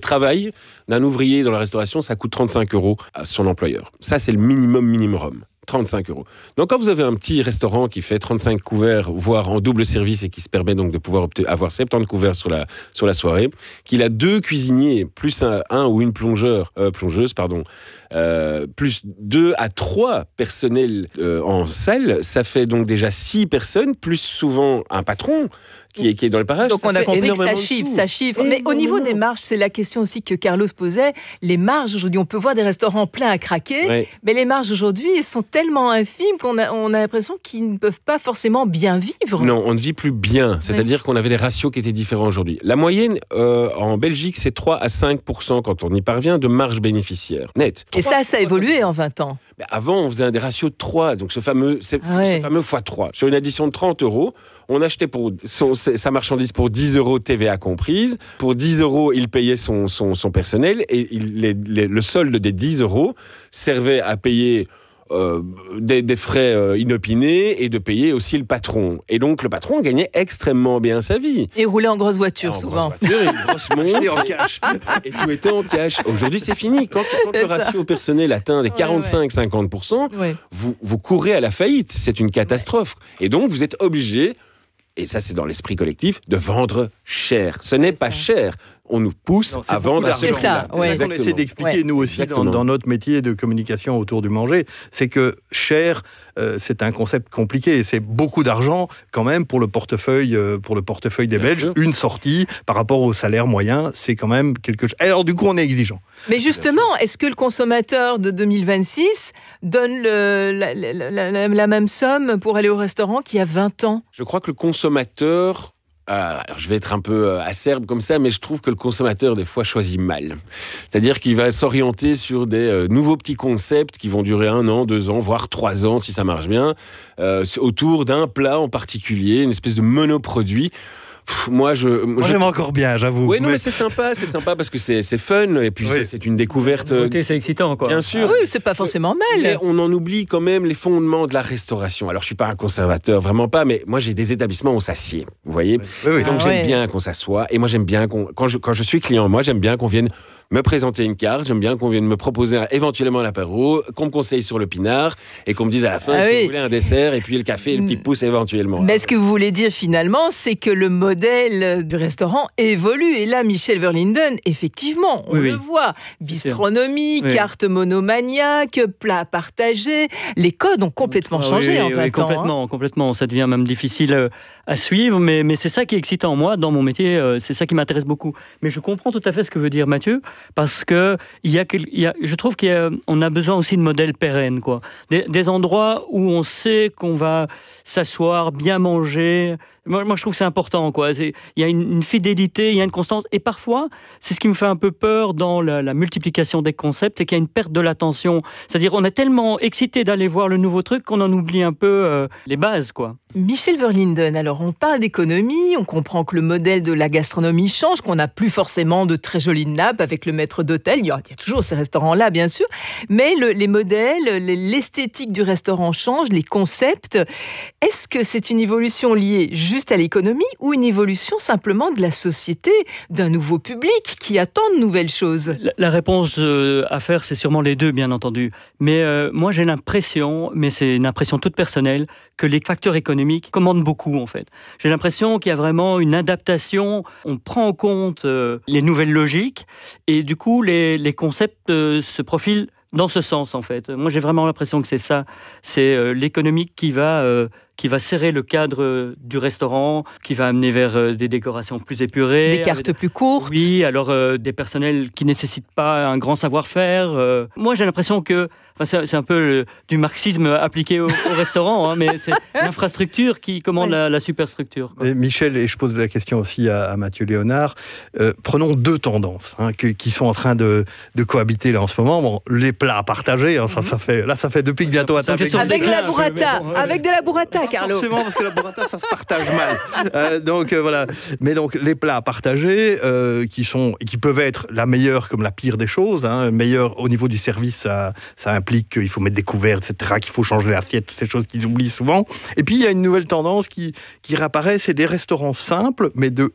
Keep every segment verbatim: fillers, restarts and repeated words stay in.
travail d'un ouvrier dans la restauration, ça coûte trente-cinq euros à son employeur. Ça, c'est le minimum minimum. trente-cinq euros. Donc, quand vous avez un petit restaurant qui fait trente-cinq couverts, voire en double service et qui se permet donc de pouvoir obte- avoir soixante-dix couverts sur la, sur la soirée, qu'il a deux cuisiniers, plus un, un ou une plongeur, euh, plongeuse, pardon, euh, plus deux à trois personnels euh, en salle, ça fait donc déjà six personnes, plus souvent un patron qui est, qui est dans les parages. Donc on a compris que ça chiffre, ça chiffre. Mais au niveau des marges, c'est la question aussi que Carlos posait. Les marges aujourd'hui, on peut voir des restaurants pleins à craquer, ouais. mais les marges aujourd'hui, elles sont tellement infimes qu'on a, on a l'impression qu'ils ne peuvent pas forcément bien vivre. Non, on ne vit plus bien. C'est-à-dire ouais. qu'on avait des ratios qui étaient différents aujourd'hui. La moyenne euh, en Belgique, c'est trois à cinq pour cent quand on y parvient de marge bénéficiaire nette. Et ça, ça a évolué en vingt ans. Mais avant, on faisait des ratios de trois, donc ce fameux, ah ouais. ce fameux fois trois. Sur une addition de trente euros, on achetait pour son, sa marchandise pour dix euros T V A comprise. Pour dix euros, il payait son, son, son personnel et il, les, les, le solde des dix euros servait à payer euh, des, des frais euh, inopinés et de payer aussi le patron. Et donc, le patron gagnait extrêmement bien sa vie. Et roulait en grosse voiture, en souvent. Grosse voiture, une grosse montre. en cash. Et tout était en cash. Aujourd'hui, c'est fini. Quand, quand le ratio personnel atteint des quarante-cinq à cinquante pour cent, ouais. vous, vous courez à la faillite. C'est une catastrophe. Ouais. Et donc, vous êtes obligé, et ça c'est dans l'esprit collectif, de vendre cher. Ce n'est c'est pas ça. cher. On nous pousse non, à vendre à ce c'est ça, ouais. C'est ça qu'on essaie d'expliquer, ouais. nous aussi, dans, dans notre métier de communication autour du manger. C'est que cher, euh, c'est un concept compliqué. C'est beaucoup d'argent, quand même, pour le portefeuille, euh, pour le portefeuille des Bien Belges. Sûr. Une sortie, par rapport au salaire moyen, c'est quand même quelque chose. Alors, du coup, on est exigeant. Mais justement, est-ce que le consommateur de deux mille vingt-six donne le, la, la, la, la même somme pour aller au restaurant qu'il y a vingt ans ? Je crois que le consommateur... Euh, alors je vais être un peu acerbe comme ça, mais je trouve que le consommateur, des fois, choisit mal. C'est-à-dire qu'il va s'orienter sur des euh, nouveaux petits concepts qui vont durer un an, deux ans, voire trois ans, si ça marche bien, euh, autour d'un plat en particulier, une espèce de monoproduit. Pff, moi, je, moi, je j'aime encore bien, j'avoue. Oui, non, mais, mais c'est sympa, c'est sympa parce que c'est, c'est fun et puis oui. c'est, c'est une découverte. Côté, c'est excitant, quoi. Bien sûr. Ah oui, c'est pas forcément mal. Mais on en oublie quand même les fondements de la restauration. Alors, je suis pas un conservateur, vraiment pas, mais moi, j'ai des établissements où on s'assied. Vous voyez. Oui, oui, oui. Donc, ah, j'aime ouais. bien qu'on s'assoie et moi, j'aime bien qu'on, quand je, quand je suis client, moi, j'aime bien qu'on vienne me présenter une carte, j'aime bien qu'on vienne me proposer un, éventuellement l'apéro, qu'on me conseille sur le pinard et qu'on me dise à la fin, ah est-ce oui. que vous voulez un dessert et puis le café et le petit pouce éventuellement. Mais ce que vous voulez dire finalement, c'est que le modèle du restaurant évolue. Et là, Michel Verlinden, effectivement, on oui, le oui. voit. Bistronomie, oui. carte monomaniaque, plats partagés. Les codes ont complètement ah, changé oui, en oui, vingt oui, complètement, ans. Hein. Complètement, ça devient même difficile à suivre, mais, mais c'est ça qui est excitant. Moi, dans mon métier, c'est ça qui m'intéresse beaucoup. Mais je comprends tout à fait ce que veut dire Mathieu, parce que il y a, il y a, je trouve qu'on a, a besoin aussi de modèles pérennes, quoi. Des, des endroits où on sait qu'on va s'asseoir, bien manger. Moi, moi, je trouve que c'est important, quoi. C'est, il y a une, une fidélité, il y a une constance. Et parfois, c'est ce qui me fait un peu peur dans la, la multiplication des concepts, c'est qu'il y a une perte de l'attention. C'est-à-dire, on est tellement excité d'aller voir le nouveau truc qu'on en oublie un peu euh, les bases, quoi. Michel Verlinden, alors on parle d'économie, on comprend que le modèle de la gastronomie change, qu'on n'a plus forcément de très jolies nappes avec le maître d'hôtel. Il y a, il y a toujours ces restaurants-là, bien sûr, mais le, les modèles, l'esthétique du restaurant change, les concepts. Est-ce que c'est une évolution liée juste à l'économie ou une évolution simplement de la société, d'un nouveau public qui attend de nouvelles choses ? La, la réponse euh, à faire, c'est sûrement les deux, bien entendu. Mais euh, moi, j'ai l'impression, mais c'est une impression toute personnelle, que les facteurs économiques commandent beaucoup, en fait. J'ai l'impression qu'il y a vraiment une adaptation. On prend en compte euh, les nouvelles logiques et du coup, les, les concepts euh, se profilent dans ce sens, en fait. Moi, j'ai vraiment l'impression que c'est ça. C'est euh, l'économique qui va... Euh, qui va serrer le cadre du restaurant, qui va amener vers des décorations plus épurées. Des cartes plus courtes. Oui, alors euh, des personnels qui ne nécessitent pas un grand savoir-faire. Euh, moi, j'ai l'impression que... Enfin, c'est, c'est un peu le, du marxisme appliqué au, au restaurant, hein, mais c'est l'infrastructure qui commande oui. la, la superstructure. Et Michel, et je pose la question aussi à, à Mathieu Léonard, euh, prenons deux tendances hein, que, qui sont en train de, de cohabiter là en ce moment. Bon, les plats partagés, hein, ça, ça fait, là, ça fait depuis que bientôt à table. Avec de la burrata, avec de la burrata, Carlo. Forcément, parce que la burrata, ça se partage mal. Euh, donc euh, voilà. Mais donc les plats partagés, euh, qui sont, qui peuvent être la meilleure comme la pire des choses. Hein, meilleure au niveau du service, ça, ça implique qu'il faut mettre des couverts, et cetera, qu'il faut changer l'assiette, toutes ces choses qu'ils oublient souvent. Et puis il y a une nouvelle tendance qui qui réapparaît, c'est des restaurants simples, mais de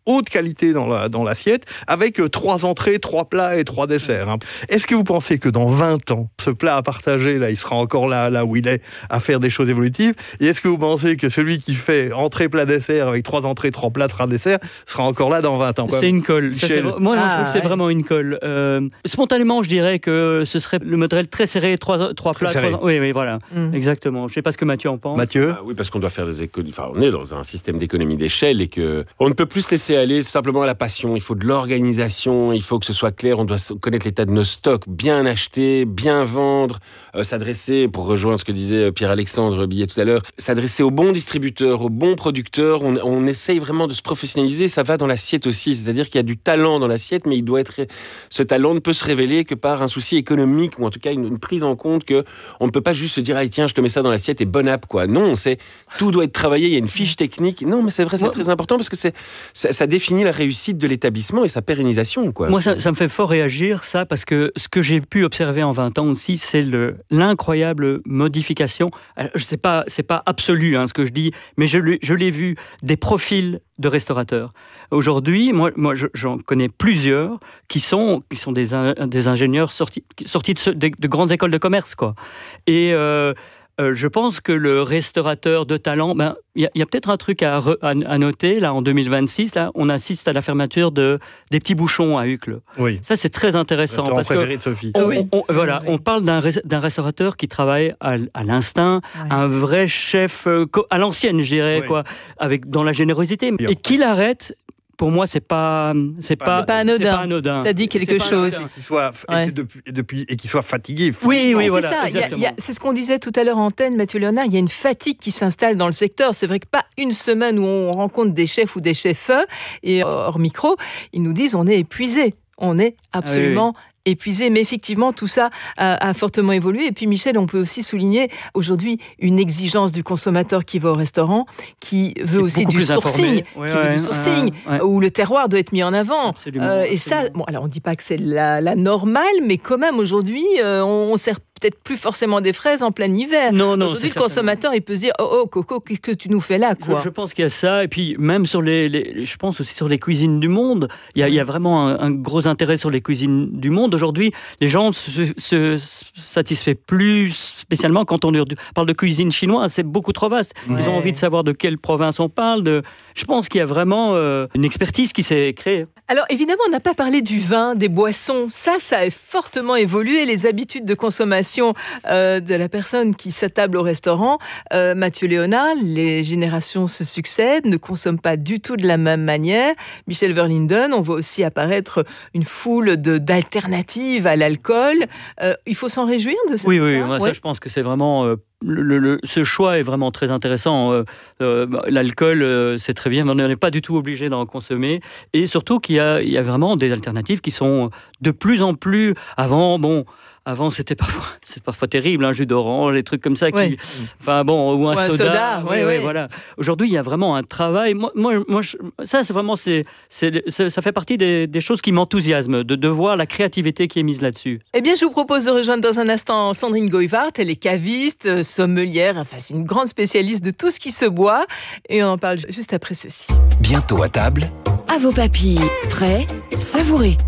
haute qualité dans, la, dans l'assiette, avec euh, trois entrées, trois plats et trois desserts. Hein. Est-ce que vous pensez que dans vingt ans, ce plat à partager, là, il sera encore là, là où il est, à faire des choses évolutives? Et est-ce que vous pensez que celui qui fait entrée, plat, dessert, avec trois entrées, trois plats, trois desserts, sera encore là dans vingt ans? C'est une colle. Ça, c'est... Moi, ah, je trouve que c'est ouais. vraiment une colle. Euh, spontanément, je dirais que ce serait le modèle très serré, trois, trois plats. Trois... Oui, oui, voilà. Mm. Exactement. Je ne sais pas ce que Mathieu en pense. Mathieu ah, Oui, parce qu'on doit faire des économies. Enfin, on est dans un système d'économie d'échelle et que on ne peut plus se laisser aller simplement à la passion. Il faut de l'organisation, il faut que ce soit clair. On doit connaître l'état de nos stocks, bien acheter, bien vendre, euh, s'adresser, pour rejoindre ce que disait Pierre-Alexandre Billet tout à l'heure, s'adresser aux bons distributeurs, aux bons producteurs. On, on essaye vraiment de se professionnaliser. Ça va dans l'assiette aussi. C'est-à-dire qu'il y a du talent dans l'assiette, mais il doit être, ce talent ne peut se révéler que par un souci économique ou en tout cas une, une prise en compte que on ne peut pas juste se dire ah tiens je te mets ça dans l'assiette et bon app quoi. Non, c'est tout doit être travaillé. Il y a une fiche technique. Non, mais c'est vrai, c'est moi, très important parce que c'est ça, ça définit la réussite de l'établissement et sa pérennisation quoi. Moi, ça, ça me fait fort réagir ça parce que ce que j'ai pu observer en vingt ans aussi, c'est le l'incroyable modification. Alors, je sais pas, c'est pas absolu hein, ce que je dis, mais je l'ai, je l'ai vu des profils de restaurateurs. Aujourd'hui, moi, moi j'en connais plusieurs qui sont, qui sont des, des ingénieurs sortis, sortis de, de, de grandes écoles de commerce, quoi. Et euh, euh, je pense que le restaurateur de talent, ben, il y, y a peut-être un truc à, re, à, à noter. Là, en deux mille vingt-six, là, on assiste à la fermeture de, des petits bouchons à Uccle. Oui. Ça, c'est très intéressant. Restaurant parce préféré que de Sophie. On, oui. on, on, voilà, on parle d'un, d'un restaurateur qui travaille à, à l'instinct, ouais. un vrai chef euh, à l'ancienne, je dirais, oui. quoi, avec, dans la générosité. Et qu'il arrête... Pour moi, c'est pas, c'est pas, c'est pas anodin. C'est pas anodin. Ça dit quelque chose. Et qu'il soit, ouais. et, depuis, et, depuis, et qu'il soit fatigué. Oui, oui, c'est voilà. Ça. Il y a, il y a, c'est ce qu'on disait tout à l'heure en antenne, Mathieu Léonard. Il y a une fatigue qui s'installe dans le secteur. C'est vrai que pas une semaine où on rencontre des chefs ou des chefs et hors micro, ils nous disent on est épuisé. On est absolument ah, oui, oui. épuisé, mais effectivement tout ça a, a fortement évolué. Et puis Michel, on peut aussi souligner aujourd'hui une exigence du consommateur qui va au restaurant, qui veut aussi du sourcing, ouais, qui ouais, veut du sourcing, ouais, ouais. où le terroir doit être mis en avant. Absolument, euh, et absolument. ça, bon, alors on dit pas que c'est la, la normale, mais quand même aujourd'hui, euh, on, on sert peut-être plus forcément des fraises en plein hiver. Non, non, aujourd'hui, le consommateur, il peut se dire oh, oh Coco, qu'est-ce que tu nous fais là, quoi. Je, je pense qu'il y a ça, et puis même sur les, les je pense aussi sur les cuisines du monde, il y a, il y a vraiment un, un gros intérêt sur les cuisines du monde. Aujourd'hui, les gens se, se, se satisfait plus spécialement quand on parle de cuisine chinoise, c'est beaucoup trop vaste. Ouais. Ils ont envie de savoir de quelle province on parle. De... Je pense qu'il y a vraiment euh, une expertise qui s'est créée. Alors évidemment, on n'a pas parlé du vin, des boissons. Ça, ça a fortement évolué. Les habitudes de consommation euh, de la personne qui s'attable au restaurant. Euh, Mathieu Léonard, les générations se succèdent, ne consomment pas du tout de la même manière. Michel Verlinden, on voit aussi apparaître une foule de, d'alternatives à l'alcool. Euh, il faut s'en réjouir de ça. Oui, oui, moi, ouais. ça, je pense que c'est vraiment... Euh, le, le, ce choix est vraiment très intéressant. Euh, euh, l'alcool, euh, c'est très bien, mais on n'est pas du tout obligé d'en consommer. Et surtout qu'il y a, il y a vraiment des alternatives qui sont de plus en plus... Avant, bon... Avant, c'était parfois, c'est parfois terrible, un jus d'orange, des trucs comme ça. Qui, ouais. Enfin bon, ou un, ou un soda. soda oui, ouais, oui, ouais. Voilà. Aujourd'hui, il y a vraiment un travail. Moi, moi, moi je, ça, c'est vraiment, c'est, c'est, c'est, ça fait partie des, des choses qui m'enthousiasment, de, de voir la créativité qui est mise là-dessus. Eh bien, je vous propose de rejoindre dans un instant Sandrine Goyvaert. Elle est caviste, sommelière, enfin, c'est une grande spécialiste de tout ce qui se boit. Et on en parle juste après ceci. Bientôt à table. À vos papilles, prêts, savourez.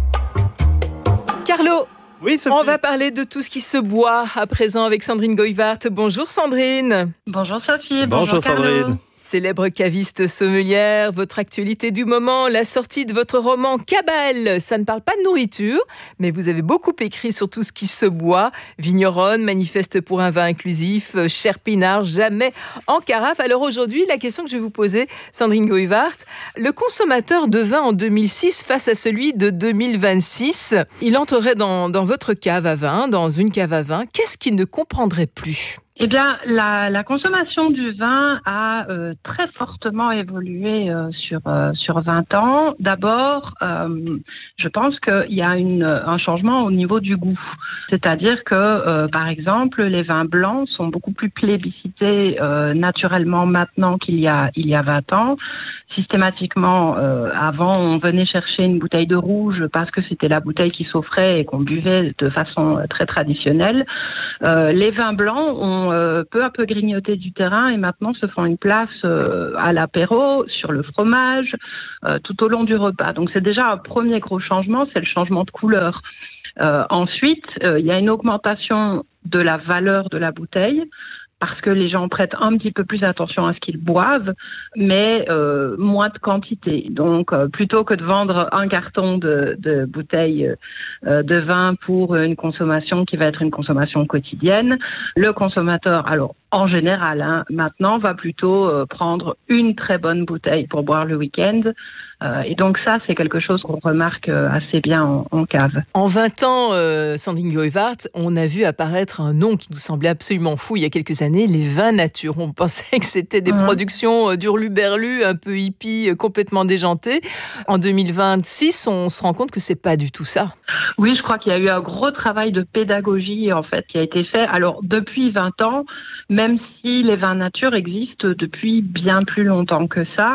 Carlo. Oui, on va parler de tout ce qui se boit à présent avec Sandrine Goyvaert. Bonjour Sandrine. Bonjour Sophie. Bonjour, bonjour Sandrine. Célèbre caviste sommelière, votre actualité du moment, la sortie de votre roman Cabale. Ça ne parle pas de nourriture, mais vous avez beaucoup écrit sur tout ce qui se boit. Vigneronne, manifeste pour un vin inclusif, cher pinard, jamais en carafe. Alors aujourd'hui, la question que je vais vous poser, Sandrine Goyvaert, le consommateur de vin en deux mille six face à celui de deux mille vingt-six, il entrerait dans, dans votre cave à vin, dans une cave à vin. Qu'est-ce qu'il ne comprendrait plus ? Eh bien, la, la consommation du vin a euh, très fortement évolué euh, sur euh, sur vingt ans. D'abord, euh, je pense qu'il y a une, un changement au niveau du goût. C'est-à-dire que, euh, par exemple, les vins blancs sont beaucoup plus plébiscités euh, naturellement maintenant qu'il y a il y a vingt ans. Systématiquement, euh, avant, on venait chercher une bouteille de rouge parce que c'était la bouteille qui s'offrait et qu'on buvait de façon très traditionnelle. Euh, les vins blancs ont ont euh, peu à peu grignoté du terrain et maintenant se font une place euh, à l'apéro, sur le fromage, euh, tout au long du repas. Donc c'est déjà un premier gros changement, c'est le changement de couleur. Euh, ensuite, euh, il y a une augmentation de la valeur de la bouteille, parce que les gens prêtent un petit peu plus attention à ce qu'ils boivent, mais euh, moins de quantité. Donc, euh, plutôt que de vendre un carton de, de bouteilles euh, de vin pour une consommation qui va être une consommation quotidienne, le consommateur, alors en général, hein, maintenant, va plutôt euh, prendre une très bonne bouteille pour boire le week-end. Euh, et donc ça, c'est quelque chose qu'on remarque euh, assez bien en, en cave. En vingt ans, euh, Sandrine Goeyvaert, on a vu apparaître un nom qui nous semblait absolument fou il y a quelques années, les vins nature. On pensait que c'était des mmh. productions euh, d'hurluberlu, un peu hippie, euh, complètement déjantées. En deux mille vingt-six, on se rend compte que c'est pas du tout ça. Oui, je crois qu'il y a eu un gros travail de pédagogie en fait qui a été fait. Alors depuis vingt ans, même si les vins nature existent depuis bien plus longtemps que ça.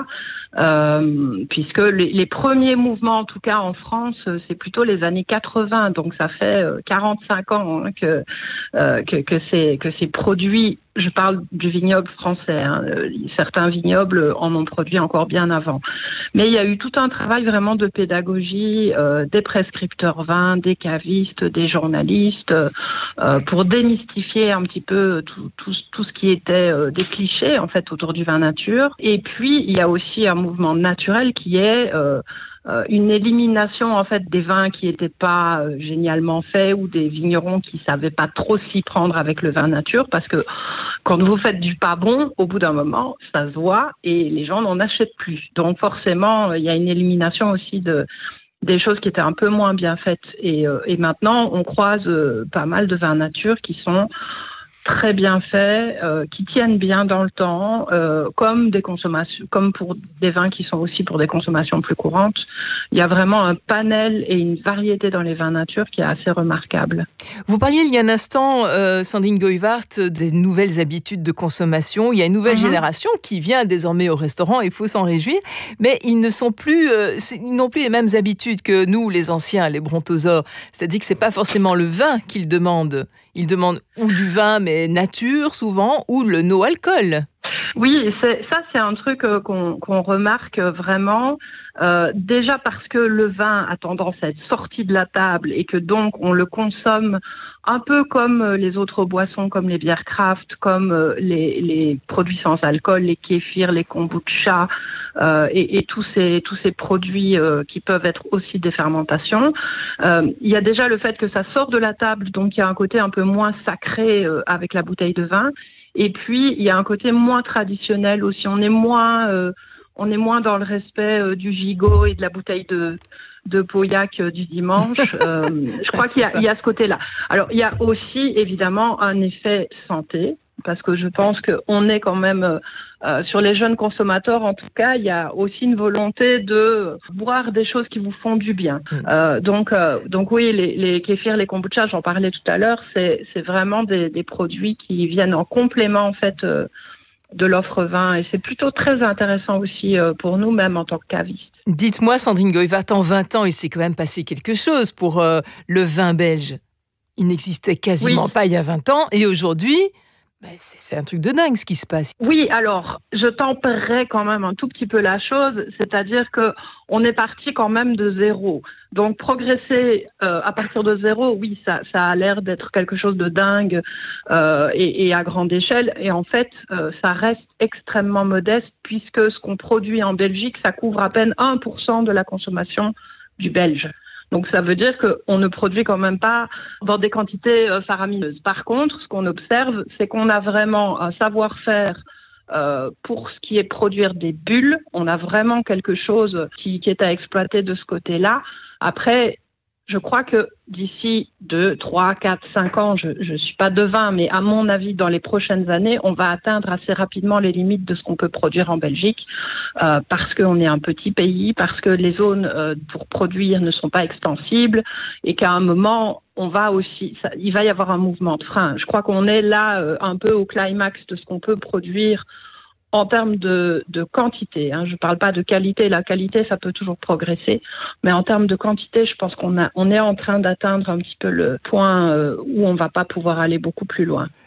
Euh, puisque les, les premiers mouvements, en tout cas en France, c'est plutôt les années quatre-vingts, donc ça fait quarante-cinq ans hein, que, euh, que que ces que ces produits, je parle du vignoble français, hein, certains vignobles en ont produit encore bien avant, mais il y a eu tout un travail vraiment de pédagogie euh, des prescripteurs vins, des cavistes, des journalistes, euh, pour démystifier un petit peu tout tout, tout ce qui était euh, des clichés en fait autour du vin nature. Et puis il y a aussi un mouvement naturel qui est euh, euh, une élimination en fait des vins qui n'étaient pas euh, génialement faits ou des vignerons qui savaient pas trop s'y prendre avec le vin nature, parce que quand vous faites du pas bon, au bout d'un moment, ça se voit et les gens n'en achètent plus. Donc forcément, il y a une élimination aussi de des choses qui étaient un peu moins bien faites. Et, euh, et maintenant, on croise euh, pas mal de vins nature qui sont très bien faits, euh, qui tiennent bien dans le temps, euh, comme des consommations, comme pour des vins qui sont aussi pour des consommations plus courantes. Il y a vraiment un panel et une variété dans les vins nature qui est assez remarquable. Vous parliez il y a un instant, euh, Sandrine Goeyvaert, des nouvelles habitudes de consommation. Il y a une nouvelle mm-hmm. génération qui vient désormais au restaurant, il faut s'en réjouir, mais ils ne sont plus, euh, ils n'ont plus les mêmes habitudes que nous, les anciens, les brontosaures. C'est-à-dire que c'est pas forcément le vin qu'ils demandent. Ils demandent ou du vin, mais nature souvent, ou le no-alcool. Oui, c'est, ça c'est un truc euh, qu'on, qu'on remarque vraiment. Euh, déjà parce que le vin a tendance à être sorti de la table et que donc on le consomme un peu comme les autres boissons, comme les bières craft, comme euh, les, les produits sans alcool, les kéfirs, les kombucha euh, et, et tous ces tous ces produits euh, qui peuvent être aussi des fermentations. Euh, il y a déjà le fait que ça sort de la table, donc il y a un côté un peu moins sacré euh, avec la bouteille de vin. Et puis il y a un côté moins traditionnel aussi. On est moins euh, on est moins dans le respect euh, du gigot et de la bouteille de de Pauillac euh, du dimanche. Euh, je crois qu'il y a, il y a ce côté-là. Alors, il y a aussi, évidemment, un effet santé, parce que je pense qu'on est quand même, euh, euh, sur les jeunes consommateurs, en tout cas, il y a aussi une volonté de boire des choses qui vous font du bien. Mmh. Euh, donc, euh, donc oui, les, les kéfirs, les kombucha, j'en parlais tout à l'heure, c'est, c'est vraiment des, des produits qui viennent en complément, en fait, euh, de l'offre vin, et c'est plutôt très intéressant aussi euh, pour nous, même en tant que cavistes. Dites-moi, Sandrine Goeyvaert, en vingt ans, il s'est quand même passé quelque chose pour euh, le vin belge. Il n'existait quasiment oui. pas il y a vingt ans, et aujourd'hui, bah, c'est, c'est un truc de dingue ce qui se passe. Oui, alors, je tempérerai quand même un tout petit peu la chose, c'est-à-dire que on est parti quand même de zéro. Donc, progresser euh, à partir de zéro, oui, ça, ça a l'air d'être quelque chose de dingue euh, et, et à grande échelle. Et en fait, euh, ça reste extrêmement modeste puisque ce qu'on produit en Belgique, ça couvre à peine un pour cent de la consommation du Belge. Donc, ça veut dire qu'on ne produit quand même pas dans des quantités euh, faramineuses. Par contre, ce qu'on observe, c'est qu'on a vraiment un savoir-faire Euh, pour ce qui est produire des bulles. On a vraiment quelque chose qui, qui est à exploiter de ce côté-là. Après, je crois que d'ici deux, trois, quatre, cinq ans, je ne suis pas devin, mais à mon avis, dans les prochaines années, on va atteindre assez rapidement les limites de ce qu'on peut produire en Belgique, euh, parce qu'on est un petit pays, parce que les zones euh, pour produire ne sont pas extensibles, et qu'à un moment, on va aussi, ça, il va y avoir un mouvement de frein. Je crois qu'on est là euh, un peu au climax de ce qu'on peut produire en termes de, de quantité. Hein. Je ne parle pas de qualité. La qualité, ça peut toujours progresser. Mais en termes de quantité, je pense qu'on a, on est en train d'atteindre un petit peu le point euh, où on ne va pas pouvoir aller beaucoup plus loin.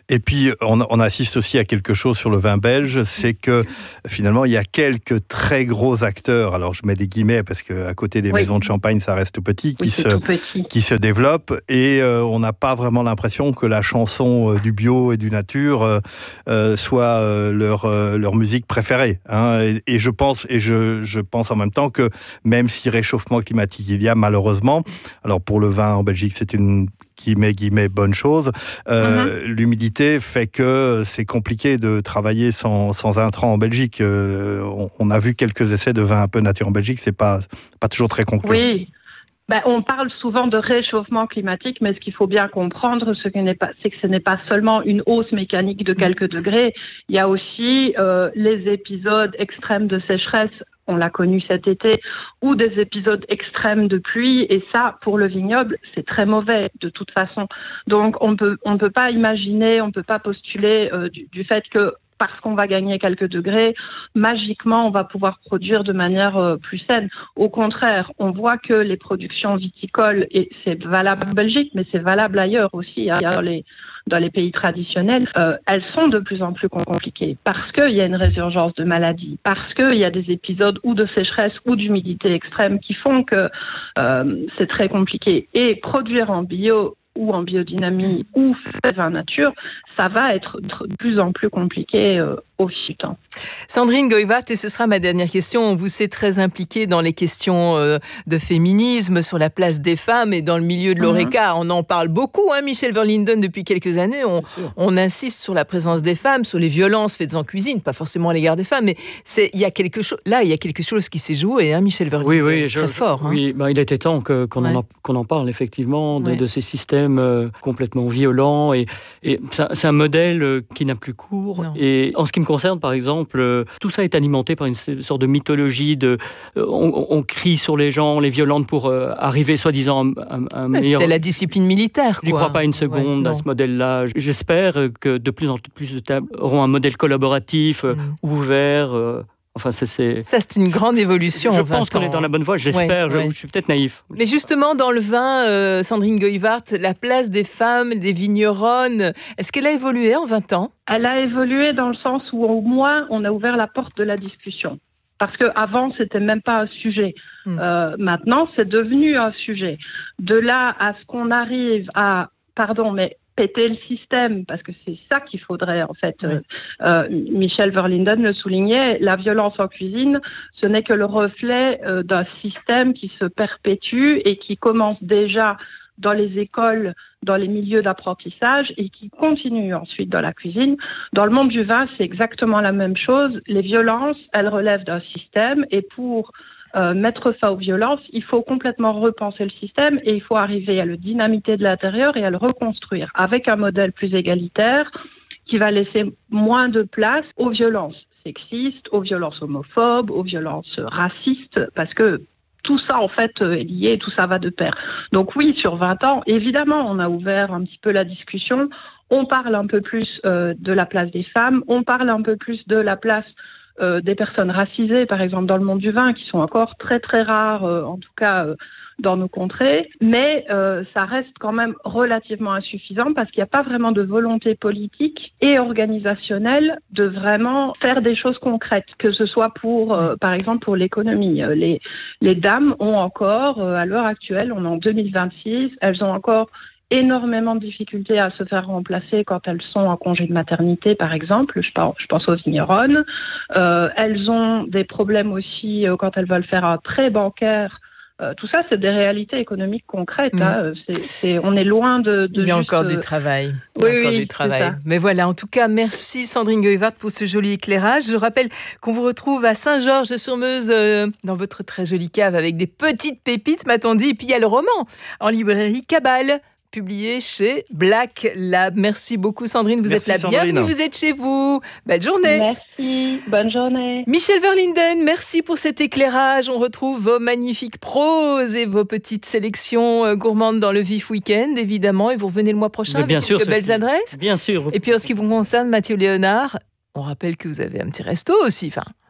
Et puis, on, on assiste aussi à quelque chose sur le vin belge, c'est que finalement, il y a quelques très gros acteurs, alors je mets des guillemets parce qu'à côté des oui. maisons de champagne, ça reste tout petit, qui, oui, se, tout petit. qui se développent, et euh, on n'a pas vraiment l'impression que la chanson euh, du bio et du nature euh, euh, soit euh, leur, euh, leur musique préférée. Hein. Et, et je pense, et je, je pense en même temps que même si réchauffement climatique il y a malheureusement, alors pour le vin en Belgique, c'est une guillemets, guillemets, bonne chose. Euh, uh-huh. L'humidité fait que c'est compliqué de travailler sans, sans intrants en Belgique. Euh, on, on a vu quelques essais de vin un peu nature en Belgique, c'est pas, pas toujours très concluant. Oui. Ben, on parle souvent de réchauffement climatique, mais ce qu'il faut bien comprendre, ce qui n'est pas, c'est que ce n'est pas seulement une hausse mécanique de quelques degrés. Il y a aussi euh, les épisodes extrêmes de sécheresse. On l'a connu cet été, ou des épisodes extrêmes de pluie, et ça, pour le vignoble, c'est très mauvais, de toute façon. Donc, on peut, on peut pas imaginer, on peut pas postuler euh, du, du fait que, parce qu'on va gagner quelques degrés, magiquement, on va pouvoir produire de manière euh, plus saine. Au contraire, on voit que les productions viticoles, et c'est valable en Belgique, mais c'est valable ailleurs aussi, hein, dans les dans les pays traditionnels, euh, elles sont de plus en plus compliquées parce qu'il y a une résurgence de maladies, parce qu'il y a des épisodes ou de sécheresse ou d'humidité extrême qui font que euh, c'est très compliqué. Et produire en bio ou en biodynamie ou vin nature, ça va être de plus en plus compliqué euh, au fil du temps. Sandrine Goyvaert, et ce sera ma dernière question, vous êtes très impliquée dans les questions euh, de féminisme, sur la place des femmes et dans le milieu de l'Horeca. Mm-hmm. On en parle beaucoup, hein, Michel Verlinden, depuis quelques années. On, on insiste sur la présence des femmes, sur les violences faites en cuisine, pas forcément à l'égard des femmes, mais c'est, il y a quelque chose, là, il y a quelque chose qui s'est joué, hein, Michel Verlinden. Oui, oui, très je, fort. Hein. Oui, ben, il était temps que, qu'on, ouais. en, qu'on en parle, effectivement, de, ouais. de ces systèmes euh, complètement violents. Et, et c'est, c'est un modèle euh, qui n'a plus cours. Non. Et en ce qui me concerne, par exemple, euh, tout ça est alimenté par une sorte de mythologie de euh, on, on crie sur les gens, les violente pour euh, arriver soi-disant à un, un meilleur... C'était la discipline militaire, quoi. Je n'y crois pas une seconde ouais, à ce modèle-là. J'espère que de plus en plus de tables auront un modèle collaboratif, euh, mmh. ouvert... Euh, Enfin, c'est, c'est... Ça, c'est une grande évolution. Je pense qu'on est dans la bonne voie, j'espère. Ouais, ouais. Je, je suis peut-être naïf. Mais justement, dans le vin, euh, Sandrine Goyvaert, la place des femmes, des vigneronnes, est-ce qu'elle a évolué en vingt ans ? Elle a évolué dans le sens où, au moins, on a ouvert la porte de la discussion. Parce qu'avant, c'était même pas un sujet. Mmh. Euh, maintenant, c'est devenu un sujet. De là à ce qu'on arrive à... Pardon, mais... péter le système, parce que c'est ça qu'il faudrait en fait. Oui. Euh, Michel Verlinden le soulignait, la violence en cuisine, ce n'est que le reflet euh, d'un système qui se perpétue et qui commence déjà dans les écoles, dans les milieux d'apprentissage et qui continue ensuite dans la cuisine. Dans le monde du vin, c'est exactement la même chose. Les violences, elles relèvent d'un système et pour Euh, mettre fin aux violences, il faut complètement repenser le système et il faut arriver à le dynamiter de l'intérieur et à le reconstruire avec un modèle plus égalitaire qui va laisser moins de place aux violences sexistes, aux violences homophobes, aux violences racistes, parce que tout ça, en fait, est lié, tout ça va de pair. Donc oui, sur vingt ans, évidemment, on a ouvert un petit peu la discussion, on parle un peu plus euh, de la place des femmes, on parle un peu plus de la place Euh, des personnes racisées, par exemple, dans le monde du vin, qui sont encore très, très rares, euh, en tout cas euh, dans nos contrées. Mais euh, ça reste quand même relativement insuffisant parce qu'il n'y a pas vraiment de volonté politique et organisationnelle de vraiment faire des choses concrètes, que ce soit pour, euh, par exemple, pour l'économie. Les, les dames ont encore, euh, à l'heure actuelle, on est en deux mille vingt-six, elles ont encore énormément de difficultés à se faire remplacer quand elles sont en congé de maternité, par exemple. Je pense, je pense aux vigneronnes. Euh, elles ont des problèmes aussi euh, quand elles veulent faire un prêt bancaire. Euh, tout ça, c'est des réalités économiques concrètes. Mmh. Hein. C'est, c'est, on est loin de... de Il y a juste, encore euh... du travail. Il y a oui, encore oui, du travail. Mais voilà, en tout cas, merci Sandrine Goyvaert pour ce joli éclairage. Je rappelle qu'on vous retrouve à Saint-Georges-sur-Meuse euh, dans votre très jolie cave avec des petites pépites, m'a-t-on dit. Et puis il y a le roman en librairie Cabal, publié chez Black Lab. Merci beaucoup Sandrine, vous merci êtes la Sandrine. Bienvenue, vous êtes chez vous. Belle journée. Merci, bonne journée. Michel Verlinden, merci pour cet éclairage. On retrouve vos magnifiques proses et vos petites sélections gourmandes dans le Vif Week-end, évidemment. Et vous revenez le mois prochain bien avec sûr, quelques belles adresses. Bien sûr. Et puis en ce qui vous concerne, Mathieu Léonard, on rappelle que vous avez un petit resto aussi, enfin...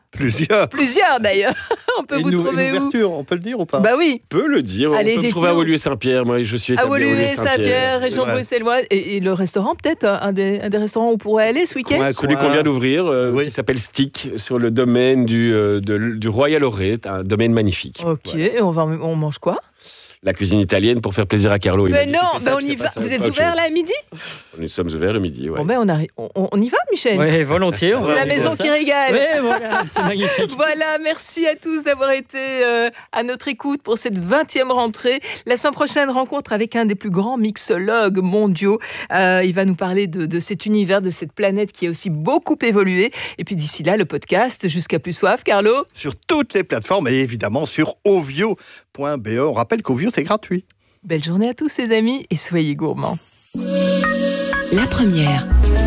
Plusieurs. Plusieurs d'ailleurs. On peut Et vous une, trouver une ouverture, on peut le dire ou pas? Bah oui. On peut le dire. Allez, on peut me trouver à Woluwe-Saint-Pierre. Moi, je suis établi à Woluwe-Saint-Pierre. Saint-Pierre, région bruxelloise. Et, et le restaurant, peut-être, un des, un des restaurants où on pourrait aller ce week-end? Ouais, celui qu'on vient d'ouvrir, euh, oui. qui s'appelle Stick, sur le domaine du, euh, de, du Royal Auray, un domaine magnifique. Ok, voilà. Et on, va, on mange quoi? La cuisine italienne pour faire plaisir à Carlo. Mais non, mais on y va. Vous êtes ouvert là à midi? Nous sommes ouverts le midi, ouais. Bon, ben on, arrive. On, on y va, Michel? Oui, volontiers. C'est la maison qui régale. Oui, voilà, c'est magnifique. Voilà, merci à tous d'avoir été euh, à notre écoute pour cette vingtième rentrée. La semaine prochaine, rencontre avec un des plus grands mixologues mondiaux. Euh, il va nous parler de, de cet univers, de cette planète qui a aussi beaucoup évolué. Et puis d'ici là, le podcast Jusqu'à plus soif, Carlo? Sur toutes les plateformes et évidemment sur ovio point b e. On rappelle qu'Ovio, c'est gratuit. Belle journée à tous, les amis, et soyez gourmands. La première.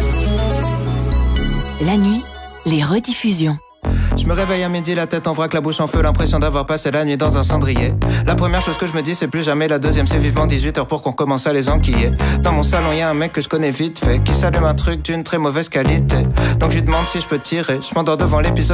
La nuit, les rediffusions. Je me réveille à midi, la tête en vrac, la bouche en feu, l'impression d'avoir passé la nuit dans un cendrier. La première chose que je me dis, c'est plus jamais. La deuxième, c'est vivement dix-huit heures pour qu'on commence à les enquiller. Dans mon salon, y a un mec que je connais vite fait, qui s'allume un truc d'une très mauvaise qualité. Donc je lui demande si je peux tirer. Je m'endors devant l'épisode